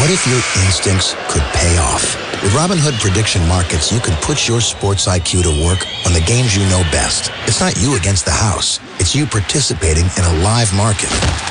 What if your instincts could pay off? With Robinhood Prediction Markets, you can put your sports IQ to work on the games you know best. It's not you against the house. It's you participating in a live market.